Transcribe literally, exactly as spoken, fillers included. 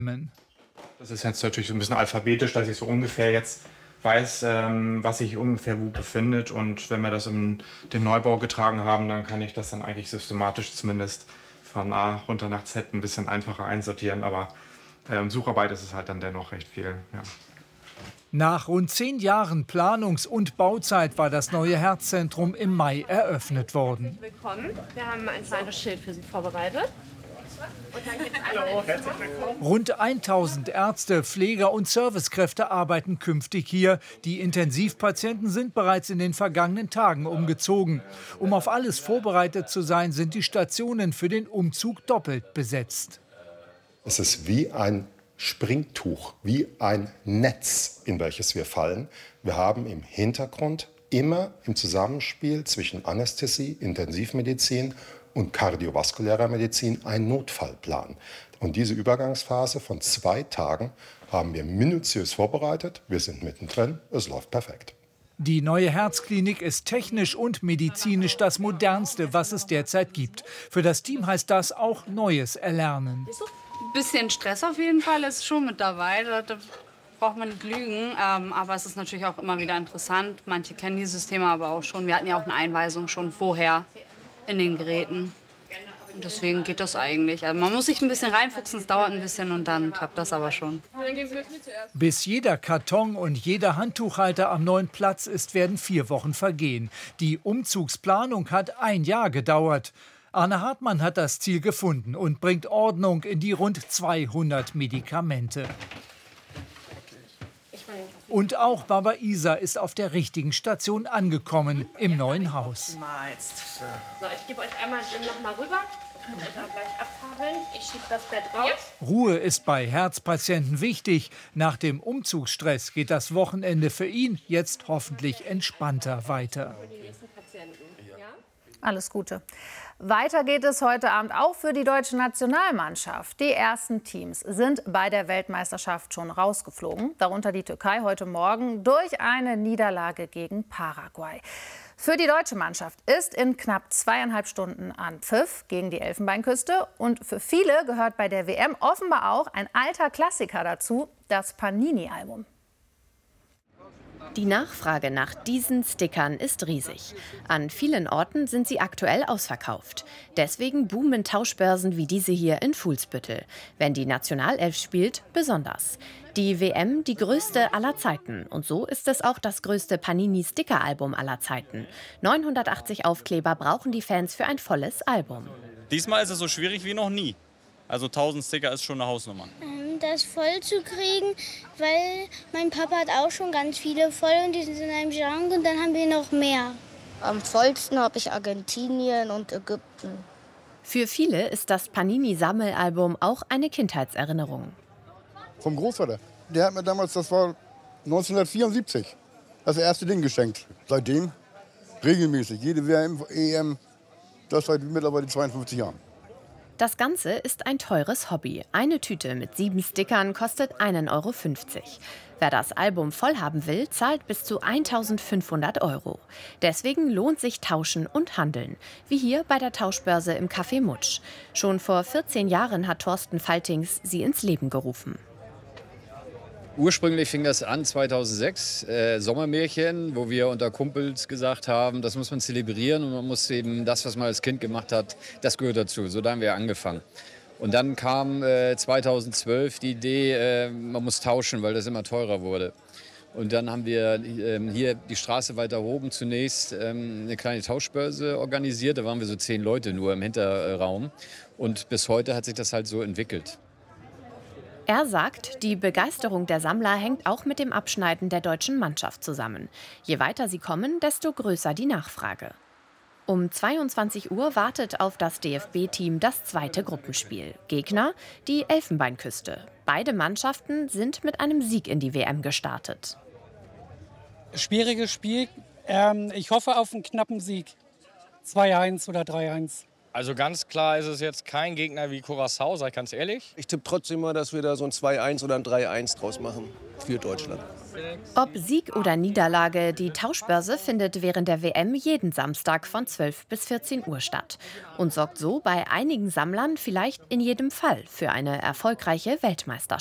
Das ist jetzt natürlich so ein bisschen alphabetisch, dass ich so ungefähr jetzt weiß, ähm, was sich ungefähr wo befindet. Und wenn wir das in den Neubau getragen haben, dann kann ich das dann eigentlich systematisch zumindest von A runter nach Z ein bisschen einfacher einsortieren. Aber ähm, Sucharbeit ist es halt dann dennoch recht viel. Ja. Nach rund zehn Jahren Planungs- und Bauzeit war das neue Herzzentrum im Mai eröffnet worden. Willkommen. Wir haben ein kleines Schild für Sie vorbereitet. Hallo, herzlich willkommen. Rund tausend Ärzte, Pfleger und Servicekräfte arbeiten künftig hier. Die Intensivpatienten sind bereits in den vergangenen Tagen umgezogen. Um auf alles vorbereitet zu sein, sind die Stationen für den Umzug doppelt besetzt. Es ist wie ein Springtuch, wie ein Netz, in welches wir fallen. Wir haben im Hintergrund immer im Zusammenspiel zwischen Anästhesie, Intensivmedizin und kardiovaskulärer Medizin einen Notfallplan. Und diese Übergangsphase von zwei Tagen haben wir minutiös vorbereitet. Wir sind mittendrin, es läuft perfekt. Die neue Herzklinik ist technisch und medizinisch das Modernste, was es derzeit gibt. Für das Team heißt das auch Neues erlernen. Ein bisschen Stress auf jeden Fall ist schon mit dabei. Da, da braucht man nicht lügen. Ähm, aber es ist natürlich auch immer wieder interessant. Manche kennen die Systeme aber auch schon. Wir hatten ja auch eine Einweisung schon vorher in den Geräten. Und deswegen geht das eigentlich. Also man muss sich ein bisschen reinfuchsen, es dauert ein bisschen und dann klappt das aber schon. Bis jeder Karton und jeder Handtuchhalter am neuen Platz ist, werden vier Wochen vergehen. Die Umzugsplanung hat ein Jahr gedauert. Arne Hartmann hat das Ziel gefunden und bringt Ordnung in die rund zweihundert Medikamente. Und auch Baba Isa ist auf der richtigen Station angekommen, im neuen Haus. So, ich gebe euch einmal noch mal rüber. Könnt ihr da gleich abfabeln. Ich schiebe das Bett raus. Ruhe ist bei Herzpatienten wichtig. Nach dem Umzugsstress geht das Wochenende für ihn jetzt hoffentlich entspannter weiter. Alles Gute. Weiter geht es heute Abend auch für die deutsche Nationalmannschaft. Die ersten Teams sind bei der Weltmeisterschaft schon rausgeflogen. Darunter die Türkei heute Morgen durch eine Niederlage gegen Paraguay. Für die deutsche Mannschaft ist in knapp zweieinhalb Stunden Anpfiff gegen die Elfenbeinküste. Und für viele gehört bei der W M offenbar auch ein alter Klassiker dazu, das Panini-Album. Die Nachfrage nach diesen Stickern ist riesig. An vielen Orten sind sie aktuell ausverkauft. Deswegen boomen Tauschbörsen wie diese hier in Fuhlsbüttel. Wenn die Nationalelf spielt, besonders. Die W M die größte aller Zeiten. Und so ist es auch das größte Panini-Sticker-Album aller Zeiten. neunhundertachtzig Aufkleber brauchen die Fans für ein volles Album. Diesmal ist es so schwierig wie noch nie. Also tausend Sticker ist schon eine Hausnummer. Das voll zu kriegen, weil mein Papa hat auch schon ganz viele voll und die sind in einem Schrank und dann haben wir noch mehr. Am vollsten habe ich Argentinien und Ägypten. Für viele ist das Panini-Sammelalbum auch eine Kindheitserinnerung. Vom Großvater. Der hat mir damals, das war neunzehnhundertvierundsiebzig, das erste Ding geschenkt. Seitdem regelmäßig, jede W M, E M, das seit mittlerweile zweiundfünfzig Jahren. Das Ganze ist ein teures Hobby. Eine Tüte mit sieben Stickern kostet einen Euro fünfzig. Wer das Album voll haben will, zahlt bis zu eintausendfünfhundert Euro. Deswegen lohnt sich Tauschen und Handeln. Wie hier bei der Tauschbörse im Café Mutsch. Schon vor vierzehn Jahren hat Thorsten Faltings sie ins Leben gerufen. Ursprünglich fing das an zweitausendsechs, äh, Sommermärchen, wo wir unter Kumpels gesagt haben, das muss man zelebrieren und man muss eben das, was man als Kind gemacht hat, das gehört dazu. So da haben wir angefangen. Und dann kam äh, zweitausendzwölf die Idee, äh, man muss tauschen, weil das immer teurer wurde. Und dann haben wir äh, hier die Straße weiter oben zunächst äh, eine kleine Tauschbörse organisiert. Da waren wir so zehn Leute nur im Hinterraum. Und bis heute hat sich das halt so entwickelt. Er sagt, die Begeisterung der Sammler hängt auch mit dem Abschneiden der deutschen Mannschaft zusammen. Je weiter sie kommen, desto größer die Nachfrage. Um zweiundzwanzig Uhr wartet auf das D F B-Team das zweite Gruppenspiel. Gegner die Elfenbeinküste. Beide Mannschaften sind mit einem Sieg in die W M gestartet. Schwieriges Spiel. Ähm, ich hoffe auf einen knappen Sieg. zwei eins oder drei eins. Also ganz klar ist es jetzt kein Gegner wie Curaçao, sag ich ganz ehrlich. Ich tippe trotzdem mal, dass wir da so ein zwei eins oder ein drei eins draus machen für Deutschland. Ob Sieg oder Niederlage, die Tauschbörse findet während der W M jeden Samstag von zwölf bis vierzehn Uhr statt und sorgt so bei einigen Sammlern vielleicht in jedem Fall für eine erfolgreiche Weltmeisterschaft.